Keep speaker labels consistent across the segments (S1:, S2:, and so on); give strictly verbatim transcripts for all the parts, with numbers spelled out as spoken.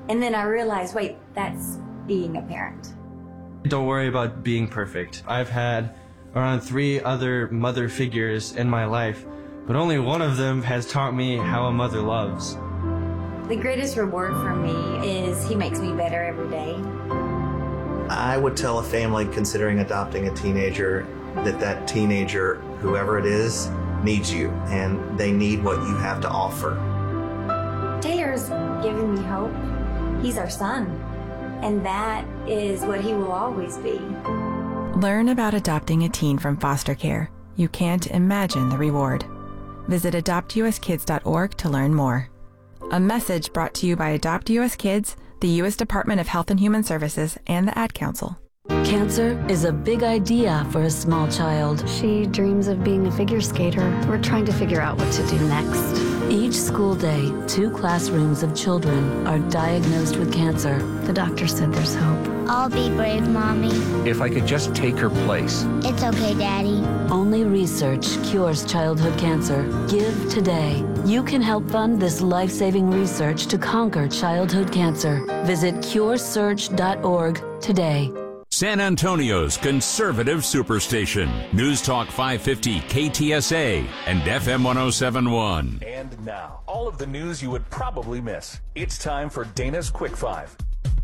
S1: And then I realized, wait, that's being a parent.
S2: Don't worry about being perfect. I've had around three other mother figures in my life, but only one of them has taught me how a mother loves.
S1: The greatest reward for me is he makes me better every day.
S3: I would tell a family considering adopting a teenager that that teenager, whoever it is, needs you, and they need what you have to offer.
S1: Taylor's given me hope. He's our son, and that is what he will always be.
S4: Learn about adopting a teen from foster care. You can't imagine the reward. Visit adopt u s kids dot org to learn more. A message brought to you by Adopt U S Kids, the U S Department of Health and Human Services, and the Ad Council.
S5: Cancer is a big idea for a small child.
S6: She dreams of being a figure skater. We're trying to figure out what to do next.
S5: Each school day, two classrooms of children are diagnosed with cancer.
S6: The doctor said there's hope.
S7: I'll be brave, Mommy.
S8: If I could just take her place.
S7: It's okay, Daddy.
S5: Only research cures childhood cancer. Give today. You can help fund this life-saving research to conquer childhood cancer. Visit cure search dot org today.
S9: San Antonio's conservative superstation. News Talk five fifty K T S A and F M one oh seven point one.
S10: And now, all of the news you would probably miss. It's time for Dana's Quick Five.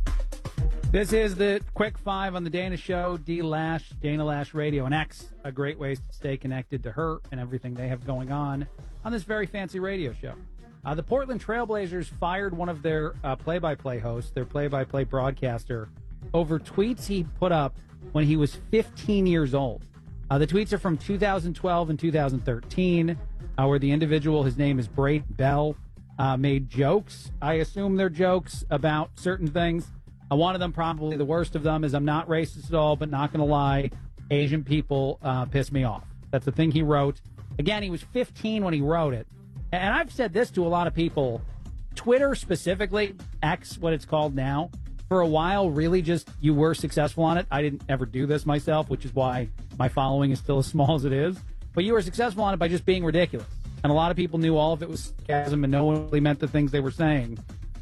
S11: This is the Quick Five on the Dana Show. D Lash, Dana Lash Radio, and X. A great way to stay connected to her and everything they have going on on this very fancy radio show. Uh, the Portland Trailblazers fired one of their uh, play-by-play hosts, their play-by-play broadcaster, over tweets he put up when he was fifteen years old. Uh, the tweets are from two thousand twelve and two thousand thirteen, uh, where the individual, his name is Braden Bell, uh, made jokes. I assume they're jokes about certain things. Uh, one of them, probably the worst of them, is I'm not racist at all, but not going to lie, Asian people uh, piss me off. That's the thing he wrote. Again, he was fifteen when he wrote it. And I've said this to a lot of people. Twitter specifically, X, what it's called now, for a while, really just, you were successful on it. I didn't ever do this myself, which is why my following is still as small as it is. But you were successful on it by just being ridiculous. And a lot of people knew all of it was sarcasm and no one really meant the things they were saying.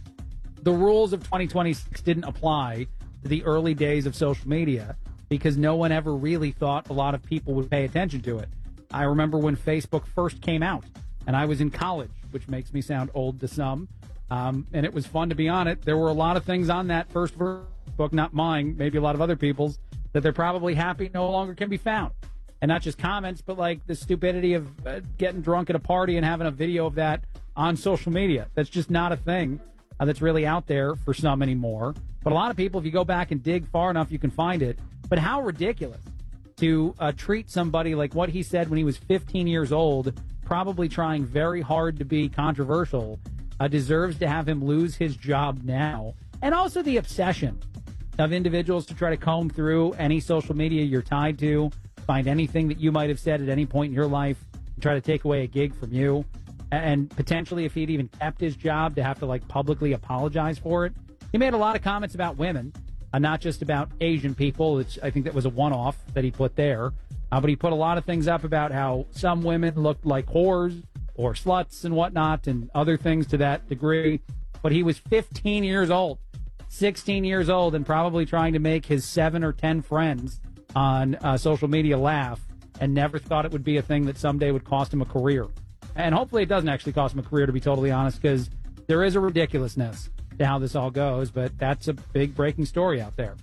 S11: The rules of twenty twenty-six didn't apply to the early days of social media because no one ever really thought a lot of people would pay attention to it. I remember when Facebook first came out, and I was in college, which makes me sound old to some. Um, and it was fun to be on it. There were a lot of things on that first book, not mine, maybe a lot of other people's, that they're probably happy no longer can be found. And not just comments, but like the stupidity of uh, getting drunk at a party and having a video of that on social media. That's just not a thing uh, that's really out there for some anymore. But a lot of people, if you go back and dig far enough, you can find it. But how ridiculous to uh, treat somebody like what he said when he was fifteen years old, probably trying very hard to be controversial, Uh, deserves to have him lose his job now. And also the obsession of individuals to try to comb through any social media you're tied to, find anything that you might have said at any point in your life, and try to take away a gig from you. And potentially, if he'd even kept his job, to have to like publicly apologize for it. He made a lot of comments about women, uh, not just about Asian people, which I think that was a one-off that he put there. Uh, but he put a lot of things up about how some women looked like whores or sluts and whatnot, and other things to that degree. But he was fifteen years old, sixteen years old, and probably trying to make his seven or ten friends on uh, social media laugh, and never thought it would be a thing that someday would cost him a career. And hopefully it doesn't actually cost him a career, to be totally honest, because there is a ridiculousness to how this all goes, but that's a big breaking story out there.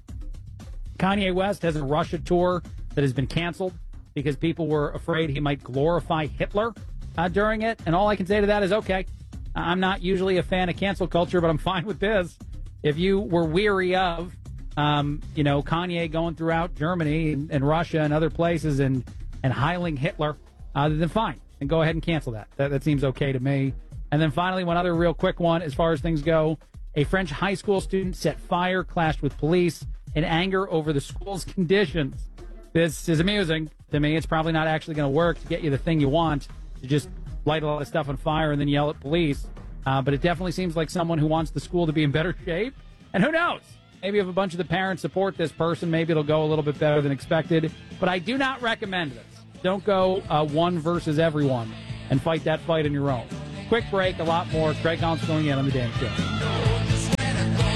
S11: Kanye West has a Russia tour that has been canceled because people were afraid he might glorify Hitler Uh, during it, and all I can say to that is, okay, I'm not usually a fan of cancel culture, but I'm fine with this. If you were weary of, um, you know, Kanye going throughout Germany and, and Russia and other places and, and heiling Hitler, uh, then fine, and go ahead and cancel that. that. That seems okay to me. And then finally, one other real quick one, as far as things go, a French high school student set fire, clashed with police in anger over the school's conditions. This is amusing to me. It's probably not actually going to work to get you the thing you want, to just light a lot of stuff on fire and then yell at police. Uh, but it definitely seems like someone who wants the school to be in better shape. And who knows? Maybe if a bunch of the parents support this person, maybe it'll go a little bit better than expected. But I do not recommend this. Don't go uh, one versus everyone and fight that fight on your own. Quick break, a lot more. Craig Collins going in on the Dan Show.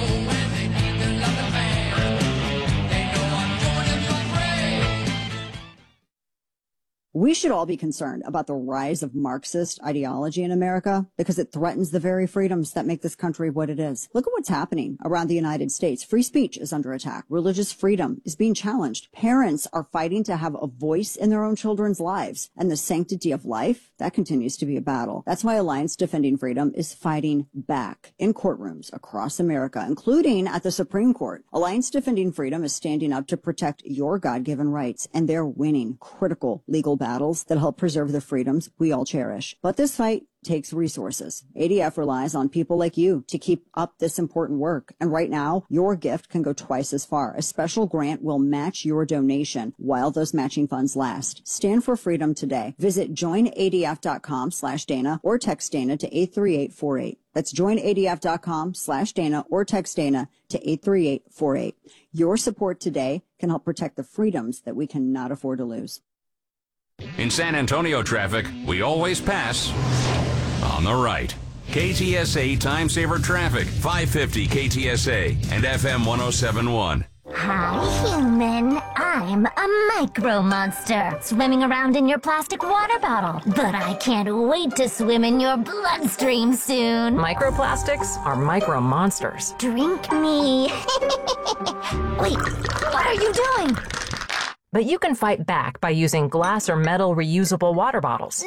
S12: We should all be concerned about the rise of Marxist ideology in America because it threatens the very freedoms that make this country what it is. Look at what's happening around the United States. Free speech is under attack. Religious freedom is being challenged. Parents are fighting to have a voice in their own children's lives. And the sanctity of life, that continues to be a battle. That's why Alliance Defending Freedom is fighting back in courtrooms across America, including at the Supreme Court. Alliance Defending Freedom is standing up to protect your God-given rights, and they're winning critical legal battles that help preserve the freedoms we all cherish. But this fight takes resources. A D F relies on people like you to keep up this important work. And right now, your gift can go twice as far. A special grant will match your donation while those matching funds last. Stand for freedom today. Visit joinadf.com slash Dana or text Dana to eight three eight four eight. That's joinadf.com slash Dana or text Dana to eight three eight four eight. Your support today can help protect the freedoms that we cannot afford to lose.
S9: In San Antonio traffic, we always pass on the right. K T S A Time Saver Traffic, five fifty K T S A and F M one oh seven point one.
S13: Hi, human. I'm a micro monster, swimming around in your plastic water bottle. But I can't wait to swim in your bloodstream soon.
S14: Microplastics are micro monsters.
S13: Drink me. Wait, what are you doing?
S14: But you can fight back by using glass or metal reusable water bottles.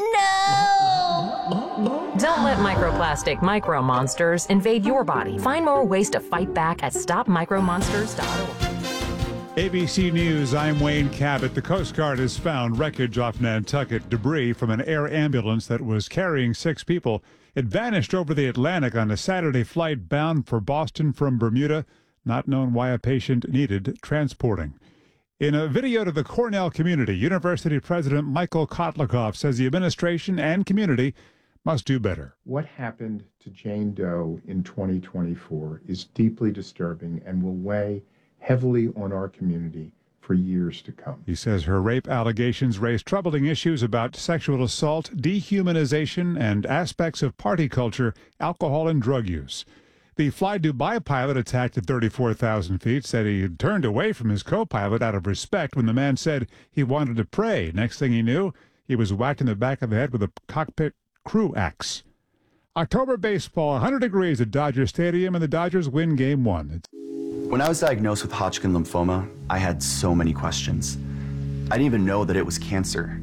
S13: No!
S14: Don't let microplastic micro monsters invade your body. Find more ways to fight back at stop micro monsters dot org.
S15: A B C News, I'm Wayne Cabot. The Coast Guard has found wreckage off Nantucket, debris from an air ambulance that was carrying six people. It vanished over the Atlantic on a Saturday flight bound for Boston from Bermuda. Not known why a patient needed transporting. In a video to the Cornell community, University President Michael Kotlikoff says the administration and community must do better.
S16: What happened to Jane Doe in twenty twenty-four is deeply disturbing and will weigh heavily on our community for years to come.
S15: He says her rape allegations raise troubling issues about sexual assault, dehumanization, and aspects of party culture, alcohol, and drug use. The Fly Dubai pilot attacked at thirty-four thousand feet said he had turned away from his co-pilot out of respect when the man said he wanted to pray. Next thing he knew, he was whacked in the back of the head with a cockpit crew axe. October baseball, one hundred degrees at Dodger Stadium, and the Dodgers win game one.
S17: When I was diagnosed with Hodgkin lymphoma, I had so many questions. I didn't even know that it was cancer.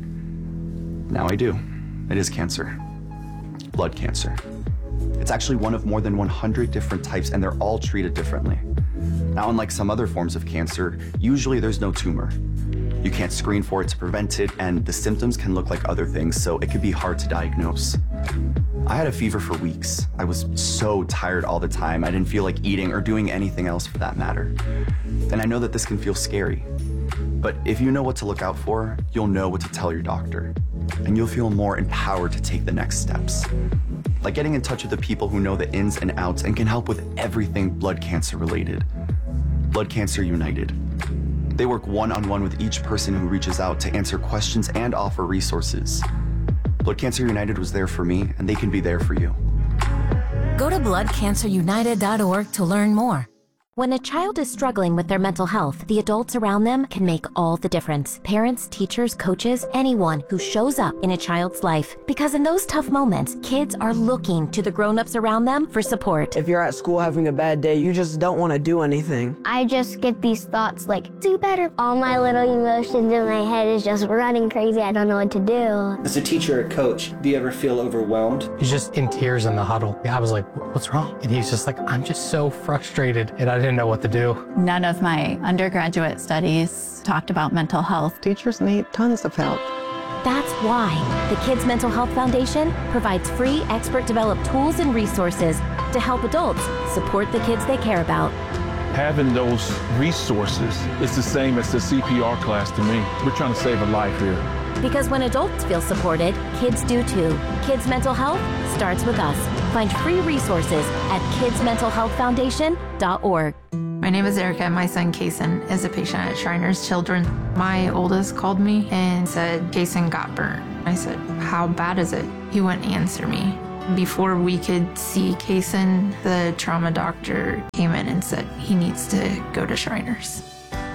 S17: Now I do. It is cancer. Blood cancer. It's actually one of more than one hundred different types, and they're all treated differently. Now, unlike some other forms of cancer, usually there's no tumor. You can't screen for it to prevent it, and the symptoms can look like other things, so it could be hard to diagnose. I had a fever for weeks. I was so tired all the time. I didn't feel like eating or doing anything else for that matter. And I know that this can feel scary. But if you know what to look out for, you'll know what to tell your doctor. And you'll feel more empowered to take the next steps. Like getting in touch with the people who know the ins and outs and can help with everything blood cancer related. Blood Cancer United. They work one-on-one with each person who reaches out to answer questions and offer resources. Blood Cancer United was there for me, and they can be there for you.
S18: Go to blood cancer united dot org to learn more.
S13: When a child is struggling with their mental health, the adults around them can make all the difference. Parents, teachers, coaches, anyone who shows up in a child's life. Because in those tough moments, kids are looking to the grown-ups around them for support.
S19: If you're at school having a bad day, you just don't want to do anything.
S7: I just get these thoughts like, do better. All my little emotions in my head is just running crazy. I don't know what to do.
S20: As a teacher or coach, do you ever feel overwhelmed?
S21: He's just in tears in the huddle. I was like, what's wrong? And he's just like, I'm just so frustrated. And I didn't know what to do.
S22: None of my undergraduate studies talked about mental health.
S23: Teachers need tons of help.
S13: That's why the Kids Mental Health Foundation provides free expert-developed tools and resources to help adults support the kids they care about.
S24: Having those resources is the same as the C P R class to me. We're trying to save a life here.
S13: Because when adults feel supported, kids do too. Kids Mental Health starts with us. Find free resources at kids mental health foundation dot org.
S22: My name is Erica. My son, Kason, is a patient at Shriners Children. My oldest called me and said, Kason got burnt. I said, how bad is it? He wouldn't answer me. Before we could see Kason, the trauma doctor came in and said he needs to go to Shriners.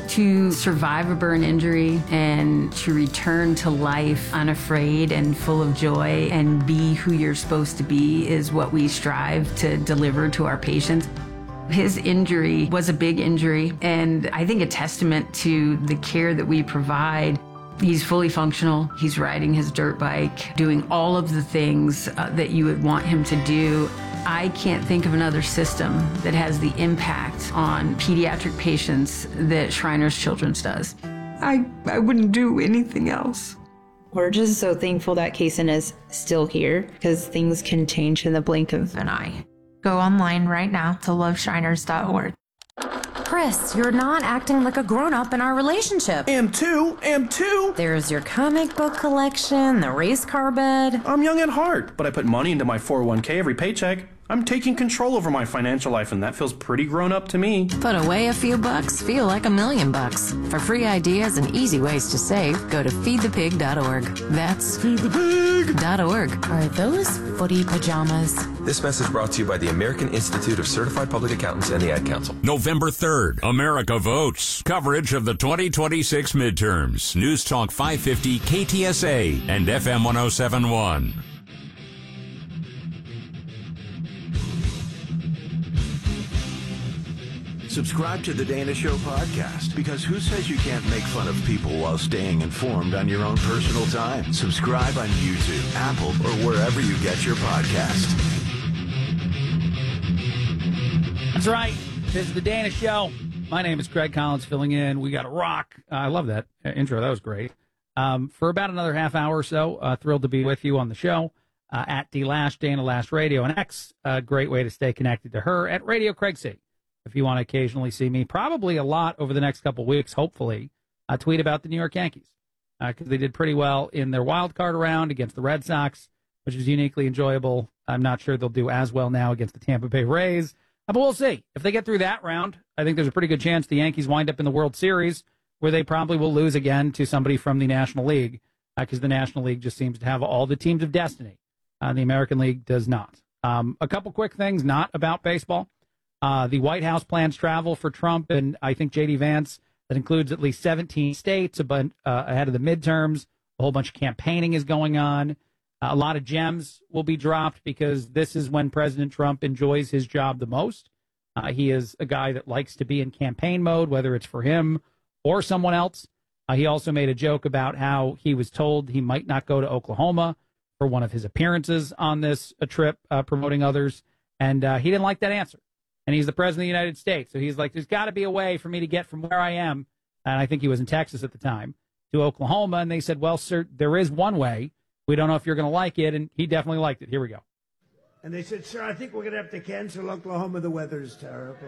S1: To survive a burn injury and to return to life unafraid and full of joy and be who you're supposed to be is what we strive to deliver to our patients. His injury was a big injury, and I think a testament to the care that we provide. He's fully functional. He's riding his dirt bike, doing all of the things uh, that you would want him to do. I can't think of another system that has the impact on pediatric patients that Shriners Children's does.
S2: I, I wouldn't do anything else. We're just so thankful that Kaysen is still here because things can change in the blink of an eye.
S22: Go online right now to love shriners dot org.
S3: Chris, you're not acting like a grown-up in our relationship.
S23: Am too, am too.
S3: There's your comic book collection, the race car bed.
S23: I'm young at heart, but I put money into my four oh one k every paycheck. I'm taking control over my financial life, and that feels pretty grown up to me.
S18: Put away a few bucks, feel like a million bucks. For free ideas and easy ways to save, go to feed the pig dot org. That's feed the pig dot org.
S3: Are those footy pajamas?
S25: This message brought to you by the American Institute of Certified Public Accountants and the Ad Council.
S9: November third, America votes. Coverage of the twenty twenty-six midterms. News Talk five fifty K T S A and F M one oh seven point one.
S26: Subscribe to the Dana Show podcast, because who says you can't make fun of people while staying informed on your own personal time? Subscribe on YouTube, Apple, or wherever you get your podcast.
S11: That's right. This is the Dana Show. My name is Craig Collins, filling in. We got a rock. Uh, I love that uh, intro. That was great. Um, for about another half hour or so, uh, thrilled to be with you on the show uh, at D Lash, Dana Lash Radio, and X. A great way to stay connected to her at Radio Craig C. If you want to occasionally see me, probably a lot over the next couple weeks, hopefully, I tweet about the New York Yankees because uh, they did pretty well in their wild card round against the Red Sox, which is uniquely enjoyable. I'm not sure they'll do as well now against the Tampa Bay Rays, uh, but we'll see. If they get through that round, I think there's a pretty good chance the Yankees wind up in the World Series, where they probably will lose again to somebody from the National League because uh, the National League just seems to have all the teams of destiny. Uh, the American League does not. Um, a couple quick things not about baseball. Uh, the White House plans travel for Trump and I think J D Vance. That includes at least seventeen states a bunch, uh, ahead of the midterms. A whole bunch of campaigning is going on. Uh, a lot of gems will be dropped because this is when President Trump enjoys his job the most. Uh, he is a guy that likes to be in campaign mode, whether it's for him or someone else. Uh, he also made a joke about how he was told he might not go to Oklahoma for one of his appearances on this a trip uh, promoting others, and uh, he didn't like that answer. And he's the president of the United States. So he's like, there's got to be a way for me to get from where I am, and I think he was in Texas at the time, to Oklahoma. And they said, well, sir, there is one way. We don't know if you're going to like it. And he definitely liked it. Here we go.
S27: And they said, sir, I think we're going to have to cancel Oklahoma. The weather is terrible.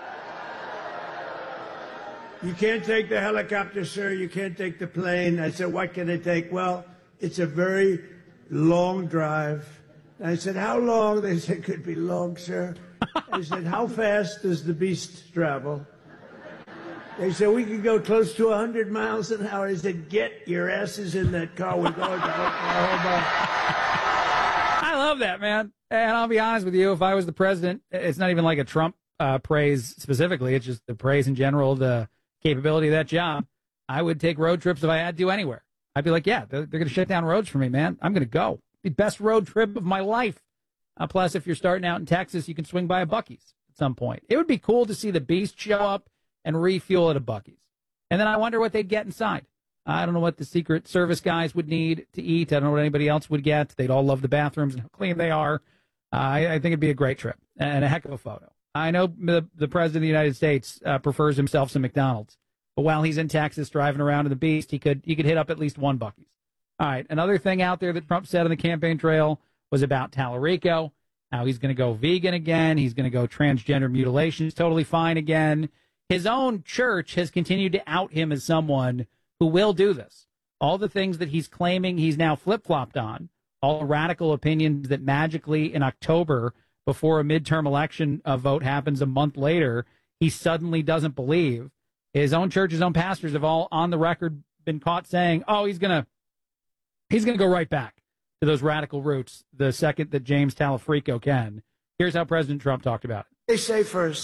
S27: You can't take the helicopter, sir. You can't take the plane. I said, what can I take? Well, it's a very long drive. And I said, how long? They said, could be long, sir. I said, how fast does the beast travel? They said, we can go close to one hundred miles an hour. I said, get your asses in that car. We're going to Oklahoma.
S11: I love that, man. And I'll be honest with you, if I was the president, it's not even like a Trump uh, praise specifically. It's just the praise in general, the capability of that job. I would take road trips if I had to anywhere. I'd be like, yeah, they're, they're going to shut down roads for me, man. I'm going to go. The best road trip of my life. Uh, plus, if you're starting out in Texas, you can swing by a Buc-ee's at some point. It would be cool to see the Beast show up and refuel at a Buc-ee's. And then I wonder what they'd get inside. I don't know what the Secret Service guys would need to eat. I don't know what anybody else would get. They'd all love the bathrooms and how clean they are. Uh, I, I think it'd be a great trip and a heck of a photo. I know the, the President of the United States uh, prefers himself some McDonald's. But while he's in Texas driving around in the Beast, he could he could hit up at least one Buc-ee's. All right, another thing out there that Trump said on the campaign trail was about Tallarico. Now he's going to go vegan again. He's going to go transgender mutilation is totally fine again. His own church has continued to out him as someone who will do this. All the things that he's claiming he's now flip-flopped on, all the radical opinions that magically in October, before a midterm election a vote happens a month later, he suddenly doesn't believe. His own church, his own pastors have all on the record been caught saying, oh, he's going to he's going to go right back to those radical roots the second that James Tallarico can. Here's how President Trump talked about it.
S27: They say first,